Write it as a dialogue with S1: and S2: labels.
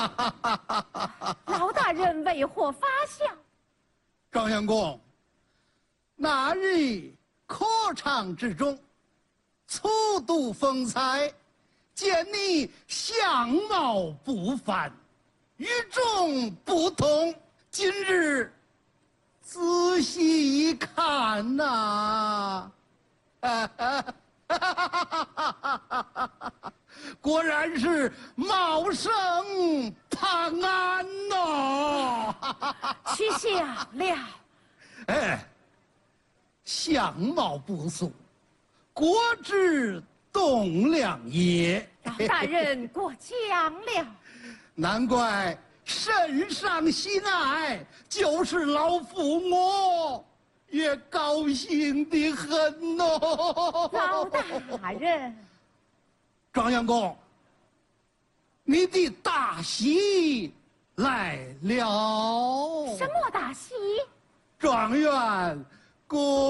S1: 老大人为何发笑？
S2: 状元公，那日客场之中，粗度风采，见你相貌不凡，与众不同。今日仔细一看呐、果然是茂盛潘安呐！
S1: 取笑了。
S2: 哎，相貌不俗，国之栋梁也。
S1: 老大人过奖了。
S2: 难怪圣上喜爱，就是老夫我也高兴得很哦。
S1: 老大人，
S2: 状元公，你的大喜来了。
S1: 什么大喜？
S2: 状元公。